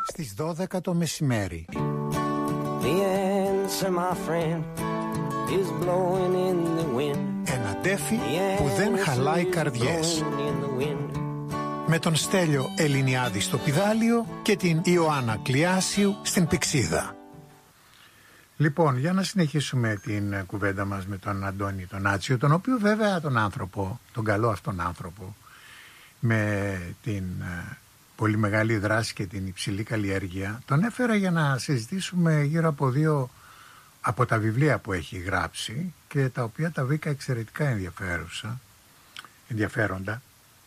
Στις 12 το μεσημέρι. Ένα τέφι που δεν χαλάει καρδιές. Με τον Στέλιο Ελληνιάδη στο πηδάλιο και την Ιωάννα Κλιάσιου στην Πυξίδα. Λοιπόν, για να συνεχίσουμε την κουβέντα μας με τον Αντώνη τον Άτσιο, τον οποίο βέβαια τον άνθρωπο, τον καλό αυτόν άνθρωπο, με την πολύ μεγάλη δράση και την υψηλή καλλιέργεια, τον έφερα για να συζητήσουμε γύρω από δύο από τα βιβλία που έχει γράψει και τα οποία τα βρήκα εξαιρετικά ενδιαφέροντα.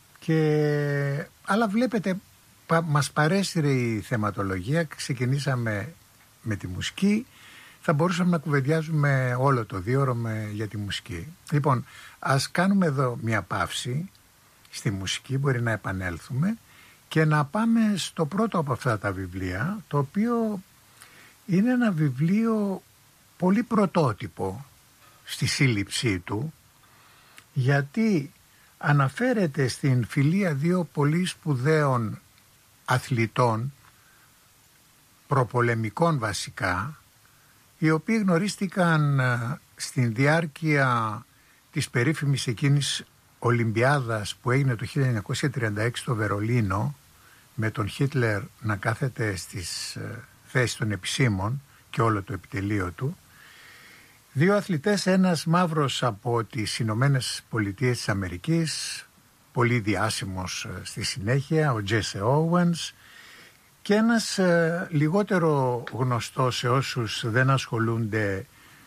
Αλλά βλέπετε, μας παρέσυρε η θεματολογία, ξεκινήσαμε με τη μουσική, θα μπορούσαμε να κουβεντιάζουμε όλο το 2ωρο για τη μουσική. Λοιπόν, ας κάνουμε εδώ μια παύση στη μουσική, μπορεί να επανέλθουμε και να πάμε στο πρώτο από αυτά τα βιβλία, το οποίο είναι ένα βιβλίο πολύ πρωτότυπο στη σύλληψή του, γιατί αναφέρεται στην φιλία δύο πολύ σπουδαίων αθλητών, προπολεμικών βασικά, οι οποίοι γνωρίστηκαν στην διάρκεια της περίφημης εκείνης Ολυμπιάδας που έγινε το 1936 στο Βερολίνο, με τον Χίτλερ να κάθεται στις θέσεις των επισήμων και όλο το επιτελείο του. Δύο αθλητές, ένας μαύρος από τις Ηνωμένες Πολιτείες της Αμερικής, πολύ διάσημος στη συνέχεια, ο Τζέσσε Όουενς, και ένας λιγότερο γνωστός σε όσους δεν ασχολούνται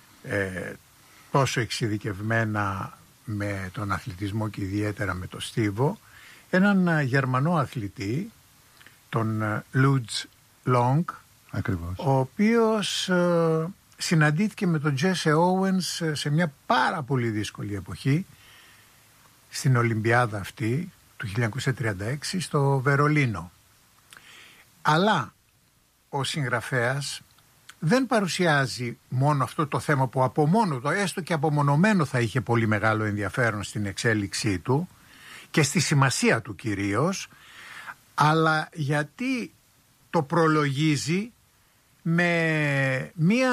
τόσο εξειδικευμένα με τον αθλητισμό και ιδιαίτερα με το στίβο, έναν Γερμανό αθλητή, τον Λούτζ Λόγκ, ο οποίος συναντήθηκε με τον Τζέσσε Όουενς σε μια πάρα πολύ δύσκολη εποχή στην Ολυμπιάδα αυτή του 1936 στο Βερολίνο. Αλλά ο συγγραφέας δεν παρουσιάζει μόνο αυτό το θέμα που από μόνο το, έστω και απομονωμένο, θα είχε πολύ μεγάλο ενδιαφέρον στην εξέλιξή του και στη σημασία του κυρίως, αλλά γιατί το προλογίζει με μία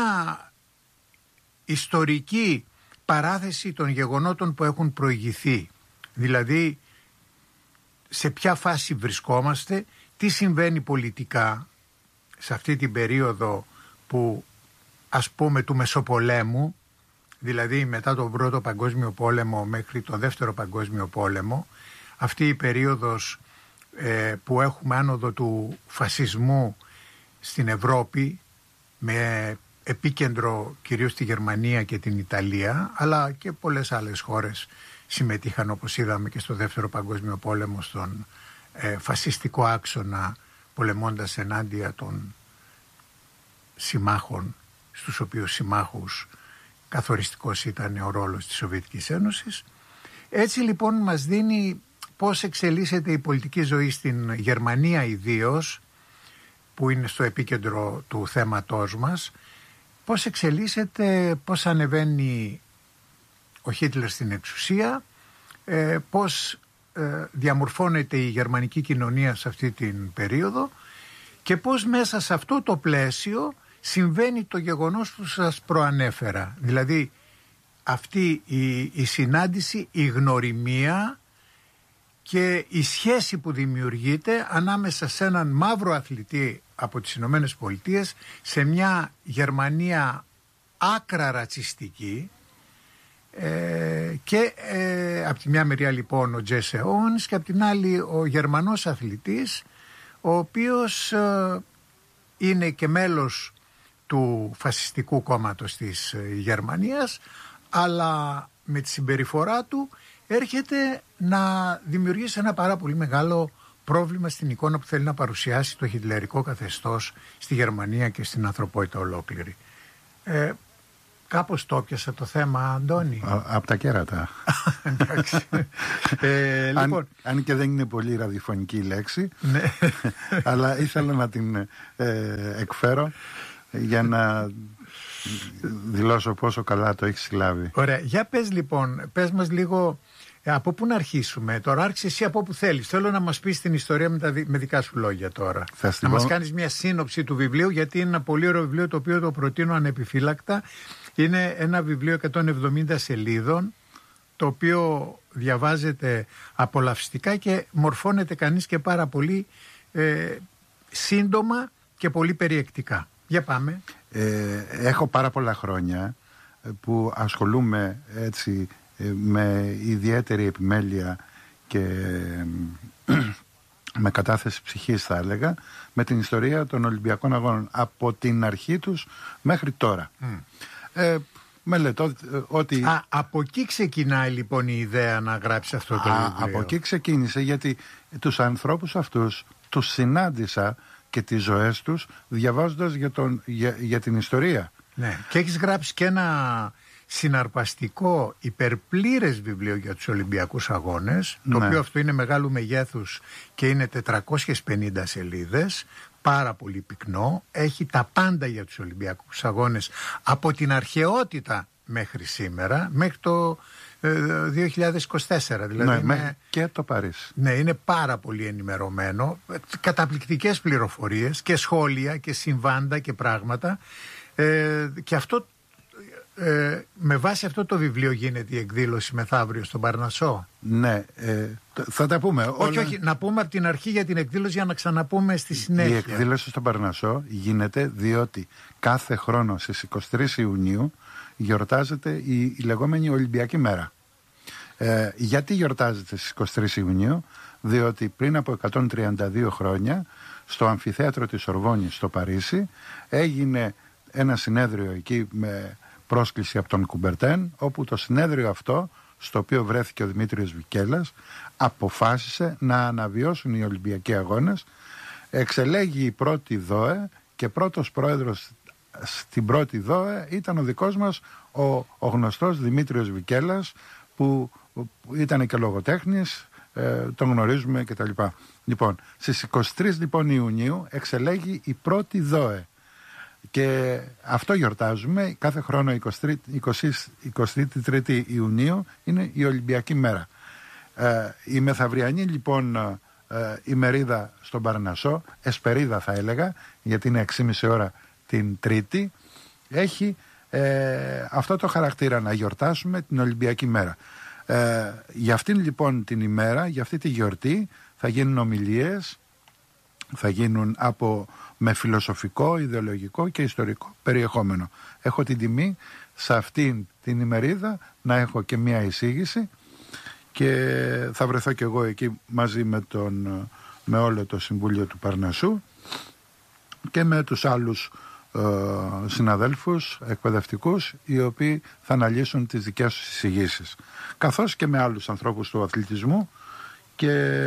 ιστορική παράθεση των γεγονότων που έχουν προηγηθεί. Δηλαδή, σε ποια φάση βρισκόμαστε, τι συμβαίνει πολιτικά σε αυτή την περίοδο που, ας πούμε, του Μεσοπολέμου, δηλαδή μετά τον Πρώτο Παγκόσμιο Πόλεμο μέχρι τον Δεύτερο Παγκόσμιο Πόλεμο, αυτή η περίοδος που έχουμε άνοδο του φασισμού στην Ευρώπη, με επίκεντρο κυρίως τη Γερμανία και την Ιταλία, αλλά και πολλές άλλες χώρες συμμετείχαν, όπως είδαμε και στο Δεύτερο Παγκόσμιο Πόλεμο, στον φασιστικό άξονα, πολεμώντας ενάντια των συμμάχων, στους οποίους συμμάχους καθοριστικός ήταν ο ρόλος της Σοβιετικής Ένωσης. Έτσι λοιπόν μας δίνει πώς εξελίσσεται η πολιτική ζωή στην Γερμανία ιδίως, που είναι στο επίκεντρο του θέματός μας, πώς εξελίσσεται, πώς ανεβαίνει ο Χίτλερ στην εξουσία, πώς διαμορφώνεται η γερμανική κοινωνία σε αυτή την περίοδο και πώς μέσα σε αυτό το πλαίσιο συμβαίνει το γεγονός που σας προανέφερα. Δηλαδή αυτή η συνάντηση, η γνωριμία και η σχέση που δημιουργείται ανάμεσα σε έναν μαύρο αθλητή από τις Ηνωμένες Πολιτείες σε μια Γερμανία άκρα ρατσιστική, και από τη μια μεριά λοιπόν ο Τζέσσε Όουενς και από την άλλη ο Γερμανός αθλητής, ο οποίος είναι και μέλος του φασιστικού κόμματος της Γερμανίας, αλλά με τη συμπεριφορά του έρχεται να δημιουργήσει ένα πάρα πολύ μεγάλο πρόβλημα στην εικόνα που θέλει να παρουσιάσει το χιτλερικό καθεστώς στη Γερμανία και στην ανθρωπότητα ολόκληρη. Κάπως το πιάσα το θέμα, Αντώνη. Από τα κέρατα. Εντάξει. Λοιπόν. Αν και δεν είναι πολύ ραδιοφωνική η λέξη, Ναι. αλλά ήθελα να την εκφέρω για να δηλώσω πόσο καλά το έχεις συλλάβει. Ωραία. Για πες λοιπόν, πες μας λίγο Από πού να αρχίσουμε τώρα? Άρχισε εσύ από όπου θέλεις. Θέλω να μας πεις την ιστορία με δικά σου λόγια τώρα. Να μας κάνεις μια σύνοψη του βιβλίου, γιατί είναι ένα πολύ ωραίο βιβλίο, το οποίο το προτείνω ανεπιφύλακτα. Είναι ένα βιβλίο 170 σελίδων, το οποίο διαβάζεται απολαυστικά και μορφώνεται κανείς και πάρα πολύ σύντομα και πολύ περιεκτικά. Για πάμε. Έχω πάρα πολλά χρόνια που ασχολούμαι έτσι με ιδιαίτερη επιμέλεια και με κατάθεση ψυχής, θα έλεγα, με την ιστορία των Ολυμπιακών Αγώνων από την αρχή τους μέχρι τώρα. Μελετώ ότι... από εκεί ξεκινάει λοιπόν η ιδέα να γράψει αυτό το βιβλίο. Από εκεί ξεκίνησε, γιατί τους ανθρώπους αυτούς τους συνάντησα και τις ζωές τους διαβάζοντας για την ιστορία. Ναι. Και έχεις γράψει και ένα συναρπαστικό υπερπλήρες βιβλίο για τους Ολυμπιακούς Αγώνες, το οποίο αυτό είναι μεγάλου μεγέθους και είναι 450 σελίδες, πάρα πολύ πυκνό, έχει τα πάντα για τους Ολυμπιακούς Αγώνες από την αρχαιότητα μέχρι σήμερα, μέχρι το 2024 δηλαδή. Και το Παρίσι. Ναι, είναι πάρα πολύ ενημερωμένο, καταπληκτικές πληροφορίες και σχόλια και συμβάντα και πράγματα, και αυτό με βάση αυτό το βιβλίο γίνεται η εκδήλωση μεθαύριο στον Παρνασσό. Ναι, θα τα πούμε. Όχι, να πούμε από την αρχή για την εκδήλωση για να ξαναπούμε στη συνέχεια. Η εκδήλωση στον Παρνασσό γίνεται διότι κάθε χρόνο στις 23 Ιουνίου γιορτάζεται η λεγόμενη Ολυμπιακή Μέρα. Γιατί γιορτάζεται στις 23 Ιουνίου? Διότι πριν από 132 χρόνια στο αμφιθέατρο της Σορβόνης στο Παρίσι έγινε ένα συνέδριο εκεί με πρόσκληση από τον Κουμπερτέν, όπου το συνέδριο αυτό, στο οποίο βρέθηκε ο Δημήτριος Βικέλας, αποφάσισε να αναβιώσουν οι Ολυμπιακοί Αγώνες. Εξελέγει η πρώτη ΔΟΕ και πρώτος πρόεδρος στην πρώτη ΔΟΕ ήταν ο δικός μας ο γνωστός Δημήτριος Βικέλας, που ήταν και λογοτέχνης, τον γνωρίζουμε κτλ. Λοιπόν, στις 23 λοιπόν Ιουνίου εξελέγει η πρώτη ΔΟΕ. Και αυτό γιορτάζουμε κάθε χρόνο. 23η Ιουνίου είναι η Ολυμπιακή Μέρα. Η μεθαυριανή λοιπόν ημερίδα στον Παρνασσό, εσπερίδα θα έλεγα, γιατί είναι 6,5 ώρα την Τρίτη, έχει αυτό το χαρακτήρα, να γιορτάσουμε την Ολυμπιακή Μέρα. Για αυτήν λοιπόν την ημέρα, για αυτή τη γιορτή, θα γίνουν ομιλίες, θα γίνουν με φιλοσοφικό, ιδεολογικό και ιστορικό περιεχόμενο. Έχω την τιμή σε αυτήν την ημερίδα να έχω και μια εισήγηση και θα βρεθώ και εγώ εκεί μαζί με όλο το Συμβούλιο του Παρνασσού και με τους άλλους συναδέλφους εκπαιδευτικούς, οι οποίοι θα αναλύσουν τις δικές τους εισηγήσεις, καθώς και με άλλους ανθρώπους του αθλητισμού, και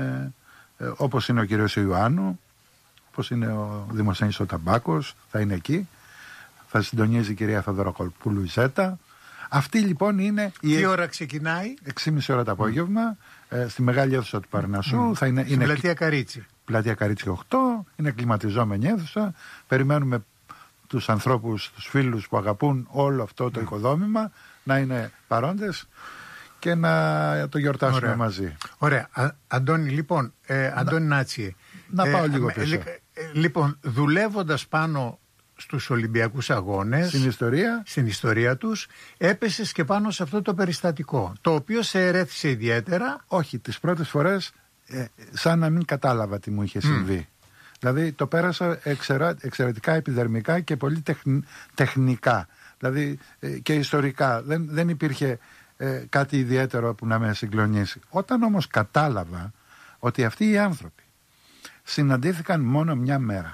όπως είναι ο κύριος Ιωάννου, όπως είναι ο Δημοσθένης ο Ταμπάκος, θα είναι εκεί, θα συντονίζει η κυρία Θοδωροκοπούλου Ιζέτα. Αυτή λοιπόν είναι Τι ώρα ξεκινάει? 6,5 ώρα το απόγευμα, στη μεγάλη αίθουσα του Παρνασσού. Θα είναι Πλατεία Καρίτσι. Πλατεία Καρίτσι 8, είναι κλιματιζόμενη αίθουσα. Περιμένουμε τους ανθρώπους, τους φίλους που αγαπούν όλο αυτό το οικοδόμημα να είναι παρόντες και να το γιορτάσουμε μαζί. Ωραία. Αντώνη, λοιπόν, Αντώνη Νάτσιε. Να πάω λίγο πίσω. Λοιπόν, δουλεύοντας πάνω στους Ολυμπιακούς Αγώνες, στην ιστορία τους, έπεσες και πάνω σε αυτό το περιστατικό, το οποίο σε ερέθησε ιδιαίτερα. Όχι, τις πρώτες φορές σαν να μην κατάλαβα τι μου είχε συμβεί. Δηλαδή το πέρασα εξαιρετικά επιδερμικά και πολύ τεχνικά. Δηλαδή και ιστορικά. Δεν υπήρχε κάτι ιδιαίτερο που να με συγκλονίσει. Όταν όμως κατάλαβα ότι αυτοί οι άνθρωποι συναντήθηκαν μόνο μια μέρα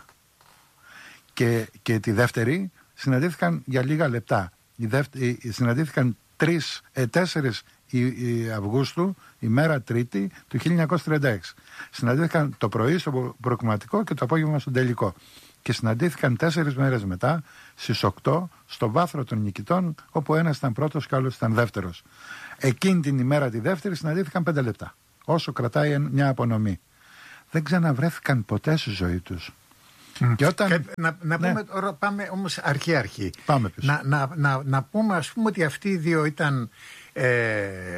και τη δεύτερη συναντήθηκαν για λίγα λεπτά. Συναντήθηκαν 4 Αυγούστου, ημέρα Τρίτη του 1936. Συναντήθηκαν το πρωί στο προκριματικό και το απόγευμα στον τελικό. Και συναντήθηκαν 4 μέρες μετά, στις 8, στο βάθρο των νικητών, όπου ένας ήταν πρώτος και άλλος ήταν δεύτερος. Εκείνη την ημέρα τη δεύτερη συναντήθηκαν 5 λεπτά. Όσο κρατάει μια απονομή. Δεν ξαναβρέθηκαν ποτέ στη ζωή τους. Και όταν... πάμε όμως αρχή. Πάμε πίσω. Να πούμε, ας πούμε, ότι αυτοί οι δύο ήταν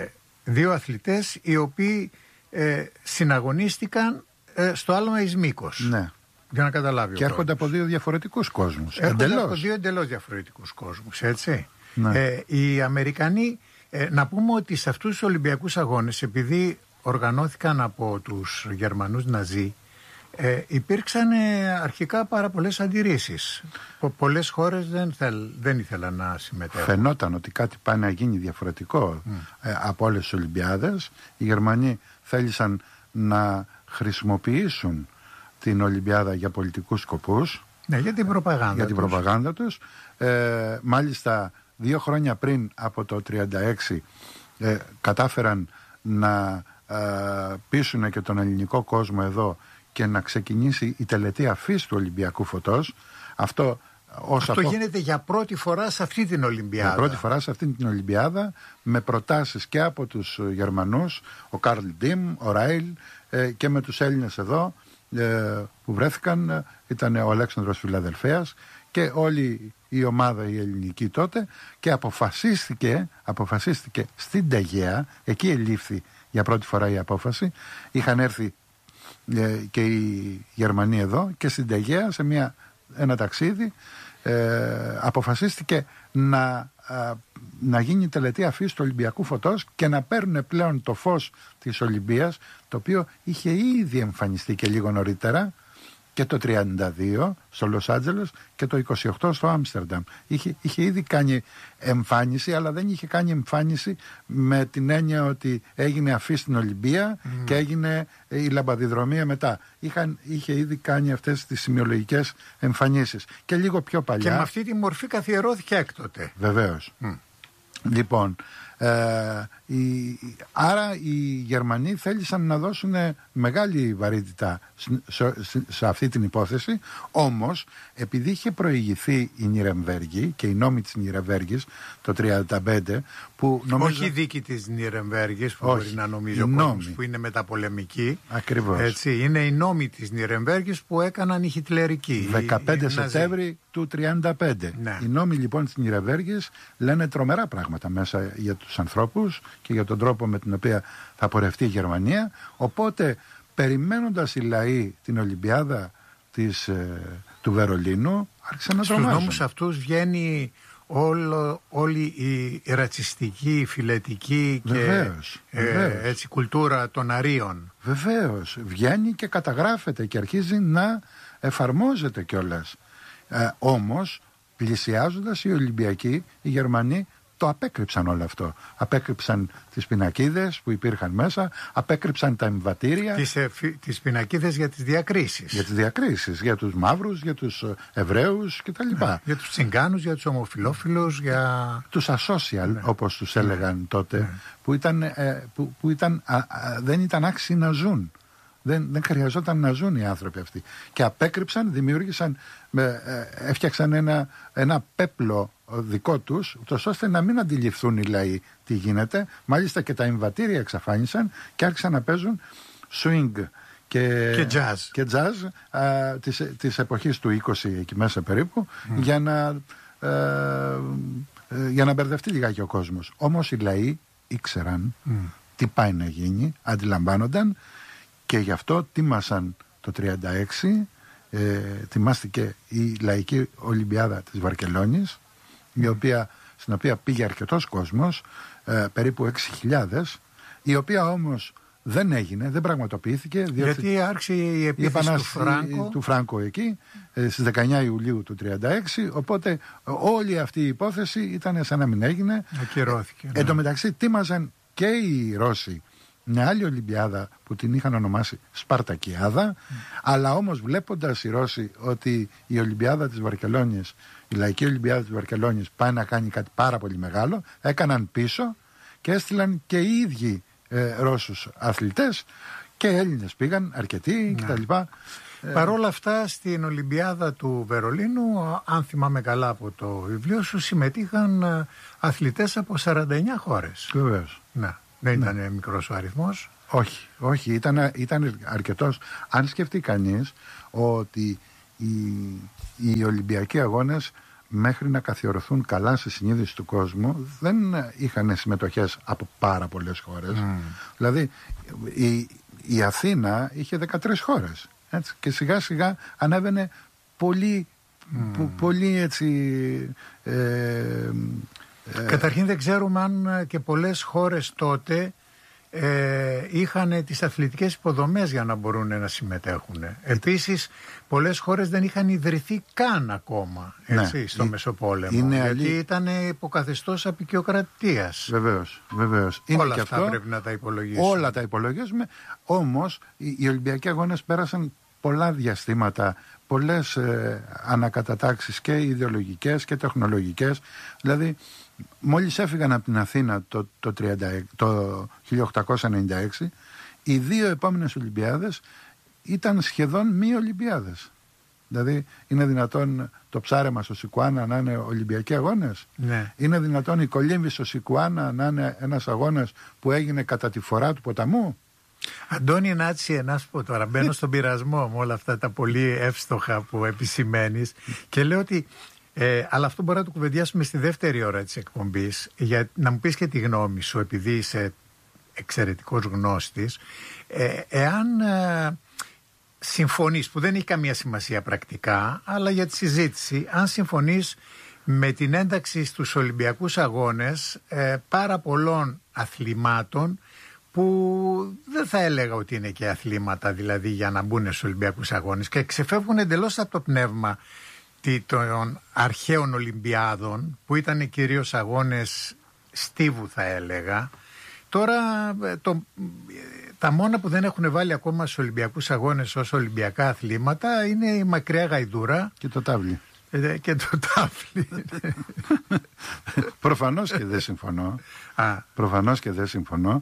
2 αθλητές οι οποίοι συναγωνίστηκαν στο άλμα εις μήκος. Ναι. Για να καταλάβει. Και έρχονται από 2 διαφορετικούς κόσμους. Έρχονται από 2 εντελώς διαφορετικούς κόσμους, έτσι. Ναι. Οι Αμερικανοί, να πούμε ότι σε αυτούς τους Ολυμπιακούς Αγώνες, επειδή οργανώθηκαν από τους Γερμανούς Ναζί, υπήρξαν αρχικά πάρα πολλές αντιρρήσεις. Πολλές χώρες δεν ήθελαν να συμμετέχουν. Φαινόταν ότι κάτι πάει να γίνει διαφορετικό από όλες τις Ολυμπιάδες. Οι Γερμανοί θέλησαν να χρησιμοποιήσουν την Ολυμπιάδα για πολιτικούς σκοπούς. Ναι, για την προπαγάνδα για την προπαγάνδα τους. Μάλιστα 2 χρόνια πριν από το 1936 κατάφεραν να πείσουν και τον ελληνικό κόσμο εδώ και να ξεκινήσει η τελετή αφής του Ολυμπιακού Φωτός. Αυτό γίνεται για πρώτη φορά σε αυτή την Ολυμπιάδα. Για πρώτη φορά σε αυτή την Ολυμπιάδα, με προτάσεις και από τους Γερμανούς, ο Καρλ Ντίμ, ο Ράιλ, και με τους Έλληνες εδώ που βρέθηκαν. Ήταν ο Αλέξανδρος Φιλαδελφέας και όλη η ομάδα η ελληνική τότε, και αποφασίστηκε στην Τεγέα. Εκεί ελήφθη για πρώτη φορά η απόφαση. Είχαν έρθει και οι Γερμανοί εδώ, και στην Τεγέα σε ένα ταξίδι αποφασίστηκε να γίνει η τελετή αφής του Ολυμπιακού Φωτός και να παίρνουν πλέον το φως της Ολυμπίας, το οποίο είχε ήδη εμφανιστεί και λίγο νωρίτερα, και το 1932 στο Λος Άντζελες και το 1928 στο Άμστερνταμ. Είχε ήδη κάνει εμφάνιση, αλλά δεν είχε κάνει εμφάνιση με την έννοια ότι έγινε αφή στην Ολυμπία και έγινε η λαμπαδιδρομία μετά. Είχε ήδη κάνει αυτές τις σημειολογικές εμφανίσεις. Και λίγο πιο παλιά. Και με αυτή τη μορφή καθιερώθηκε έκτοτε. Βεβαίως. Λοιπόν, άρα οι Γερμανοί θέλησαν να δώσουν μεγάλη βαρύτητα σε αυτή την υπόθεση. Όμως, επειδή είχε προηγηθεί η Νιρεμβέργη και οι νόμοι της Νιρεμβέργης το 1935, που νομίζω... Όχι η δίκη της Νιρεμβέργης που μπορεί να νομίζει ο κόσμος, που είναι μεταπολεμική. Ακριβώς. Έτσι, είναι οι νόμοι της Νιρεμβέργης που έκαναν οι χιτλερικοί. 15 Σεπτέμβρη του 1935. Ναι. Οι νόμοι λοιπόν της Νιρεμβέργης λένε τρομερά πράγματα μέσα για τους ανθρώπους και για τον τρόπο με τον οποίο θα πορευτεί η Γερμανία. Οπότε, περιμένοντας οι λαοί την Ολυμπιάδα του Βερολίνου, άρχισαν να τρομάζουν. Στους νόμους αυτούς βγαίνει όλη η ρατσιστική, φιλετική και έτσι, κουλτούρα των Αρίων. Βεβαίως. Βγαίνει και καταγράφεται και αρχίζει να εφαρμόζεται κιόλας. Όμως, πλησιάζοντας οι Ολυμπιακοί, οι Γερμανοί το απέκρυψαν όλο αυτό. Απέκρυψαν τις πινακίδες που υπήρχαν μέσα, απέκρυψαν τα εμβατήρια. Τις πινακίδες για τις διακρίσεις. Για τις διακρίσεις, για τους μαύρους, για τους Εβραίους κτλ. Ναι, για τους τσιγκάνους, για τους ομοφυλόφιλους, για... τους asocial, όπως τους έλεγαν τότε, που δεν ήταν άξιοι να ζουν. Δεν χρειαζόταν να ζουν οι άνθρωποι αυτοί. Και απέκρυψαν, δημιούργησαν, έφτιαξαν ένα πέπλο δικό τους, ούτως ώστε να μην αντιληφθούν οι λαοί τι γίνεται. Μάλιστα και τα εμβατήρια εξαφάνισαν και άρχισαν να παίζουν swing και jazz της εποχής του 20 εκεί μέσα περίπου, για να μπερδευτεί λιγάκι ο κόσμος. Όμως οι λαοί ήξεραν τι πάει να γίνει, αντιλαμβάνονταν, και γι' αυτό τίμασαν το 1936, τιμάστηκε η Λαϊκή Ολυμπιάδα της Βαρκελόνης, στην οποία πήγε αρκετός κόσμος, περίπου 6.000, η οποία όμως δεν έγινε, δεν πραγματοποιήθηκε, γιατί άρχισε η επίθεση του Φράνκο εκεί στις 19 Ιουλίου του 1936, οπότε όλη αυτή η υπόθεση ήταν σαν να μην έγινε. Ακυρώθηκε. Εν τω μεταξύ τίμαζαν και οι Ρώσοι μια άλλη Ολυμπιάδα που την είχαν ονομάσει Σπαρτακιάδα, αλλά όμως βλέποντας οι Ρώσοι ότι η Ολυμπιάδα της Βαρκελόνης, η Λαϊκή Ολυμπιάδα της Βαρκελόνης πάει να κάνει κάτι πάρα πολύ μεγάλο, έκαναν πίσω και έστειλαν και οι ίδιοι Ρώσους αθλητές, και Έλληνες πήγαν αρκετοί κτλ. Παρ' όλα αυτά στην Ολυμπιάδα του Βερολίνου, αν θυμάμαι καλά από το βιβλίο σου, συμμετείχαν αθλητές από 49 χώρες. Βεβαίως. Δεν ήταν μικρός ο αριθμός. Όχι, ήταν αρκετός. Αν σκεφτεί κανείς ότι οι Ολυμπιακοί Αγώνες μέχρι να καθιερωθούν καλά στη συνείδηση του κόσμου δεν είχαν συμμετοχές από πάρα πολλές χώρες. Δηλαδή η Αθήνα είχε 13 χώρες, έτσι, και σιγά σιγά ανέβαινε πολύ έτσι... Καταρχήν δεν ξέρουμε αν και πολλές χώρες τότε είχαν τις αθλητικές υποδομές για να μπορούν να συμμετέχουν. Επίσης πολλές χώρες δεν είχαν ιδρυθεί καν ακόμα, έτσι, στο Μεσοπόλεμο, γιατί ήταν υποκαθεστώς αποικιοκρατίας. Βεβαίως. Όλα και αυτά αυτό, πρέπει να τα υπολογίσουμε. Όλα τα υπολογίζουμε. Όμως οι Ολυμπιακοί Αγώνες πέρασαν πολλά διαστήματα, πολλές ανακατατάξεις και ιδεολογικές και τεχνολογικές. Δηλαδή μόλις έφυγαν από την Αθήνα το 1896, οι 2 επόμενες Ολυμπιάδες ήταν σχεδόν μη Ολυμπιάδες. Δηλαδή είναι δυνατόν το ψάρεμα στο Σικουάνα να είναι Ολυμπιακοί Αγώνες? Ναι. Είναι δυνατόν η κολύμβη στο Σικουάνα να είναι ένας αγώνας που έγινε κατά τη φορά του ποταμού? Αντώνη Νάτση, να σου πω τώρα, μπαίνω στον πειρασμό με όλα αυτά τα πολύ εύστοχα που επισημαίνεις και λέω ότι αλλά αυτό μπορεί να το κουβεντιάσουμε στη δεύτερη ώρα της εκπομπής, για να μου πεις και τη γνώμη σου, επειδή είσαι εξαιρετικός γνώστης, εάν συμφωνείς, που δεν έχει καμία σημασία πρακτικά, αλλά για τη συζήτηση, αν συμφωνείς με την ένταξη στους Ολυμπιακούς Αγώνες πάρα πολλών αθλημάτων που δεν θα έλεγα ότι είναι και αθλήματα δηλαδή για να μπουν στους Ολυμπιακούς Αγώνες και ξεφεύγουν εντελώς από το πνεύμα των αρχαίων Ολυμπιάδων, που ήταν κυρίως αγώνες στίβου θα έλεγα. Τώρα τα μόνα που δεν έχουν βάλει ακόμα στους Ολυμπιακούς Αγώνες ως Ολυμπιακά αθλήματα είναι η μακριά γαϊδούρα και το τάβλι. Και το τάβλι. Προφανώς και δεν συμφωνώ. Προφανώς και δεν συμφωνώ.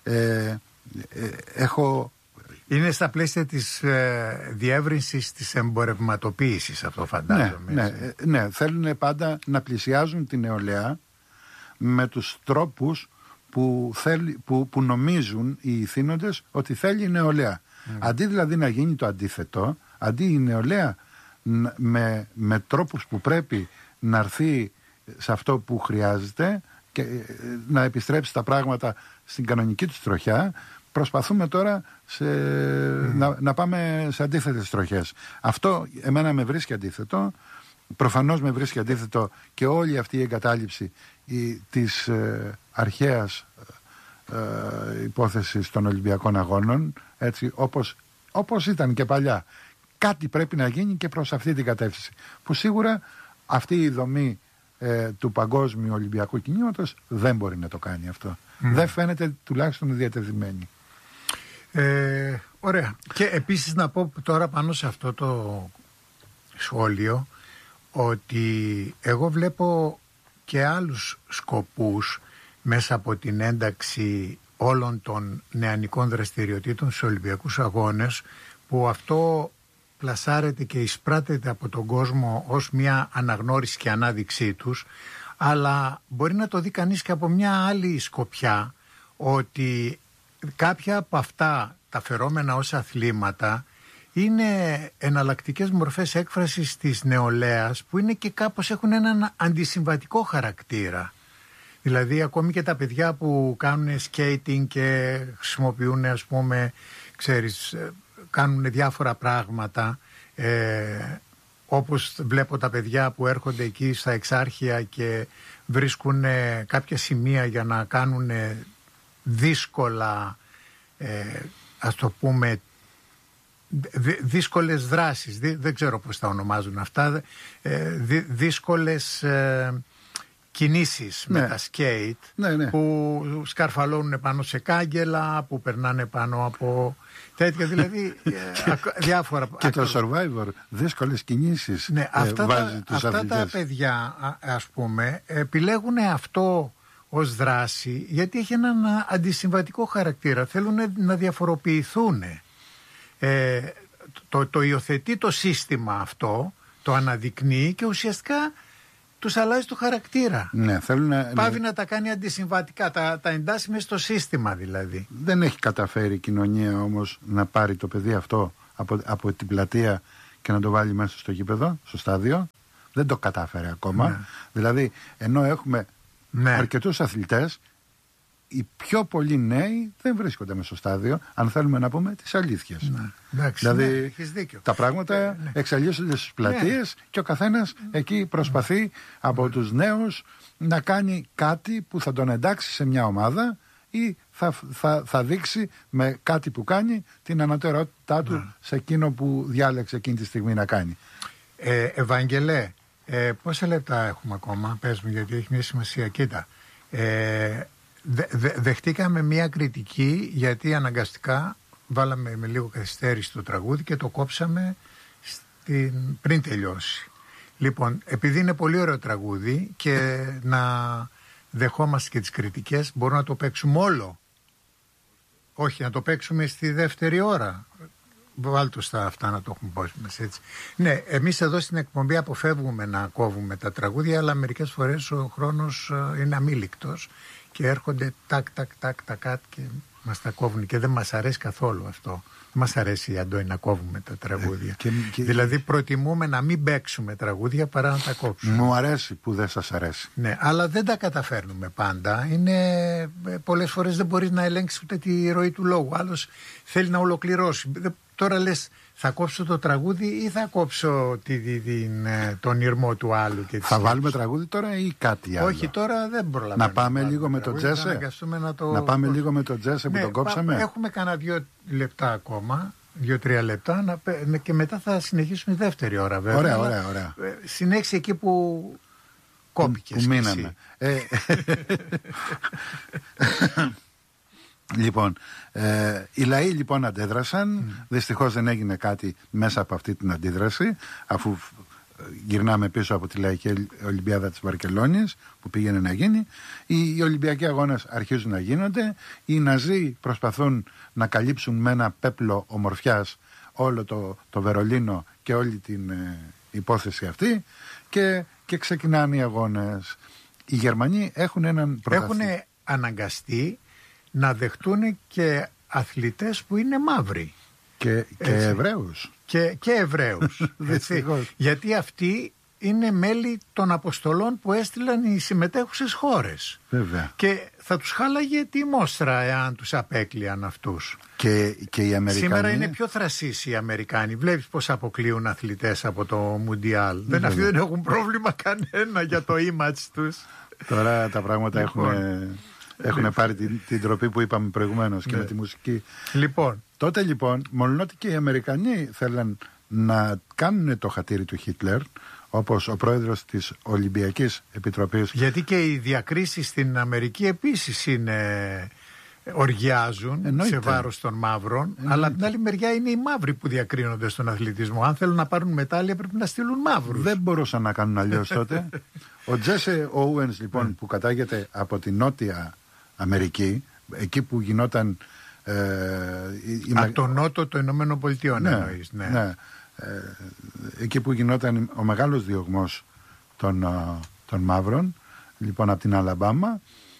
Είναι στα πλαίσια της διεύρυνσης της εμπορευματοποίησης αυτό, φαντάζομαι. Ναι, θέλουν πάντα να πλησιάζουν την νεολαία με τους τρόπους που νομίζουν οι ηθήνοντες ότι θέλει η νεολαία. Αντί δηλαδή να γίνει το αντίθετο, αντί η νεολαία με τρόπους που πρέπει να έρθει σε αυτό που χρειάζεται και να επιστρέψει τα πράγματα στην κανονική του τροχιά, προσπαθούμε τώρα να πάμε σε αντίθετες τροχές. Αυτό εμένα με βρίσκει αντίθετο. Προφανώς με βρίσκει αντίθετο και όλη αυτή η εγκατάλειψη της αρχαίας υπόθεσης των Ολυμπιακών Αγώνων, έτσι, όπως ήταν και παλιά. Κάτι πρέπει να γίνει και προς αυτή την κατεύθυνση, που σίγουρα αυτή η δομή του παγκόσμιου Ολυμπιακού κινήματος δεν μπορεί να το κάνει αυτό. Δεν φαίνεται τουλάχιστον διατεθειμένη. Ωραία. Και επίσης να πω τώρα πάνω σε αυτό το σχόλιο ότι εγώ βλέπω και άλλους σκοπούς μέσα από την ένταξη όλων των νεανικών δραστηριοτήτων στους Ολυμπιακούς Αγώνες, που αυτό πλασάρεται και εισπράτεται από τον κόσμο ως μια αναγνώριση και ανάδειξή τους, αλλά μπορεί να το δει κανείς και από μια άλλη σκοπιά, ότι κάποια από αυτά τα φερόμενα ως αθλήματα είναι εναλλακτικές μορφές έκφρασης της νεολαίας, που είναι και κάπως έχουν έναν αντισυμβατικό χαρακτήρα. Δηλαδή ακόμη και τα παιδιά που κάνουν skating και χρησιμοποιούν, ας πούμε, ξέρεις, κάνουν διάφορα πράγματα, όπως βλέπω τα παιδιά που έρχονται εκεί στα εξάρχεια και βρίσκουν κάποια σημεία για να κάνουν δύσκολα, ας το πούμε, δύσκολες δράσεις, δεν ξέρω πώς τα ονομάζουν αυτά, δύσκολες κινήσεις με τα σκέιτ, που σκαρφαλώνουν πάνω σε κάγκελα, που περνάνε πάνω από τέτοια, δηλαδή διάφορα. Και το Survivor, δύσκολες κινήσεις, βάζει τους αθλητές. Αυτά τα παιδιά, ας πούμε, επιλέγουν αυτό ως δράση γιατί έχει έναν αντισυμβατικό χαρακτήρα, θέλουν να διαφοροποιηθούν. Το υιοθετεί το σύστημα αυτό, το αναδεικνύει και ουσιαστικά τους αλλάζει το χαρακτήρα. Ναι, πάβει να τα κάνει αντισυμβατικά, τα εντάσσει μέσα στο σύστημα δηλαδή. Δεν έχει καταφέρει η κοινωνία όμως να πάρει το παιδί αυτό από την πλατεία και να το βάλει μέσα στο γήπεδο, στο στάδιο. δεν το κατάφερε ακόμα. Ναι. Δηλαδή, ενώ έχουμε αρκετούς αθλητές, οι πιο πολλοί νέοι δεν βρίσκονται μες στο στάδιο, αν θέλουμε να πούμε τις αλήθειες. Δηλαδή, έχεις δίκιο. Τα πράγματα εξελίσσονται στις πλατείες και ο καθένας εκεί προσπαθεί από τους νέους να κάνει κάτι που θα τον εντάξει σε μια ομάδα ή θα δείξει με κάτι που κάνει την ανωτερότητά του σε εκείνο που διάλεξε εκείνη τη στιγμή να κάνει. Ευαγγελέ, πόσα λεπτά έχουμε ακόμα, πες μου, γιατί έχει μια σημασία. Κοίτα, δεχτήκαμε μια κριτική γιατί αναγκαστικά βάλαμε με λίγο καθυστέρηση το τραγούδι και το κόψαμε πριν τελειώσει. Λοιπόν, επειδή είναι πολύ ωραίο τραγούδι και να δεχόμαστε και τις κριτικές, μπορούμε να το παίξουμε όλο. Όχι, να το παίξουμε στη δεύτερη ώρα. Βάλτε στα αυτά να το έχουμε πώσει μας, έτσι. Ναι, εμείς εδώ στην εκπομπή αποφεύγουμε να κόβουμε τα τραγούδια, αλλά μερικές φορές ο χρόνος είναι αμήλικτος και έρχονται τάκ και μας τα κόβουν και δεν μας αρέσει καθόλου αυτό. Δεν μας αρέσει, Αντώνη, να κόβουμε τα τραγούδια. Δηλαδή προτιμούμε να μην παίξουμε τραγούδια παρά να τα κόψουμε. Μου αρέσει που δεν σας αρέσει. Ναι, αλλά δεν τα καταφέρνουμε πάντα. Πολλές φορές δεν μπορείς να ελέγξεις ούτε τη ροή του λόγου. Άλλος θέλει να ολοκληρώσει. Τώρα λες, θα κόψω το τραγούδι ή θα κόψω τον ήρμο του άλλου. Και θα βάλουμε τραγούδι τώρα ή κάτι άλλο? Όχι, τώρα δεν προλαβαίνουμε. Να πάμε λίγο με το Τζέσε. Να πάμε λίγο με το Τζέσε που τον κόψαμε. Έχουμε κανένα 2 λεπτά ακόμα. 2-3 λεπτά και μετά θα συνεχίσουμε η δεύτερη ώρα, βέβαια. Ωραία. Συνέχισε εκεί που κόπηκες. Που μείναμε. Λοιπόν, οι λαοί λοιπόν αντέδρασαν. Δυστυχώς δεν έγινε κάτι μέσα από αυτή την αντίδραση, αφού γυρνάμε πίσω από τη Λαϊκή Ολυμπιάδα της Βαρκελόνης που πήγαινε να γίνει. Οι Ολυμπιακοί αγώνες αρχίζουν να γίνονται. Οι Ναζί προσπαθούν να καλύψουν με ένα πέπλο ομορφιάς όλο το Βερολίνο και όλη την υπόθεση αυτή και ξεκινάνε οι αγώνες. Οι Γερμανοί έχουν έναν πρωταθλητή. Έχουν αναγκαστεί να δεχτούν και αθλητές που είναι μαύροι. Και Εβραίους. Και Εβραίους. Γιατί αυτοί είναι μέλη των αποστολών που έστειλαν οι συμμετέχουσες χώρες. Βέβαια. Και θα τους χάλαγε τη μόστρα εάν τους απέκλειαν αυτούς. Και οι Αμερικανοί. Σήμερα είναι πιο θρασείς οι Αμερικάνοι. Βλέπεις πως αποκλείουν αθλητές από το Μουντιάλ. Αυτοί δεν έχουν πρόβλημα κανένα για το image τους. Τώρα τα πράγματα έχουν πάρει την τροπή που είπαμε προηγουμένως και με τη μουσική. Τότε λοιπόν, μολονότι και οι Αμερικανοί θέλαν να κάνουν το χατήρι του Χίτλερ, όπως ο πρόεδρος της Ολυμπιακής Επιτροπής. Γιατί και οι διακρίσεις στην Αμερική επίσης οργιάζουν σε βάρος των μαύρων. Αλλά από την άλλη μεριά είναι οι μαύροι που διακρίνονται στον αθλητισμό. Αν θέλουν να πάρουν μετάλλια πρέπει να στείλουν μαύρους. Δεν μπορούσαν να κάνουν αλλιώς τότε. Ο Τζέσε Όουενς λοιπόν που κατάγεται από τη Νότια Αμερική, εκεί που γινόταν από το νότο των Ηνωμένων Πολιτειών εννοείς. Ναι. Εκεί που γινόταν ο μεγάλος διωγμός των μαύρων, λοιπόν από την Αλαμπάμα,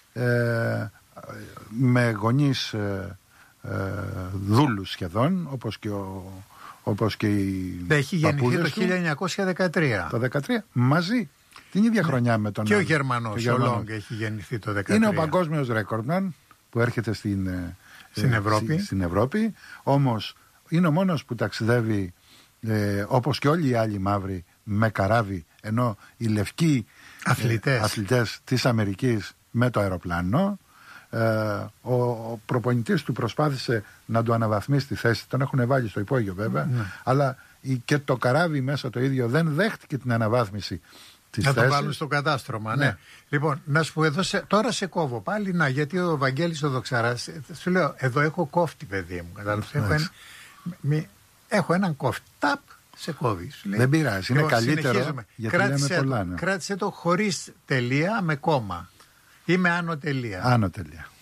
με γονείς δούλους σχεδόν, όπως και οι έχει γεννηθεί το 1913. Το 1913 μαζί. Την ίδια χρονιά με τον. Και ο Γερμανός, ο Λόγκ, έχει γεννηθεί το 2013. Είναι ο παγκόσμιος ρέκορντμαν που έρχεται στην Ευρώπη. Όμως είναι ο μόνος που ταξιδεύει όπως και όλοι οι άλλοι μαύροι με καράβι, ενώ οι λευκοί αθλητές της Αμερικής με το αεροπλάνο. Ο προπονητής του προσπάθησε να του αναβαθμίσει τη θέση. Τον έχουν βάλει στο υπόγειο βέβαια. Αλλά και το καράβι μέσα το ίδιο δεν δέχτηκε την αναβάθμιση. Να το βάλουν στο κατάστρωμα, ναι. Λοιπόν, να σου πω εδώ, τώρα σε κόβω πάλι, γιατί ο Βαγγέλης ο Δοξαράς, σου λέω, εδώ έχω κόφτη, παιδί μου, κατάλαβες, έχω έναν κόφτη, ταπ, σε κόβει. Δεν πειράζει, είναι καλύτερο, γιατί λέμε πολλά. Κράτησε το χωρίς τελεία, με κόμμα ή με άνω τελεία. Άνω τελεία.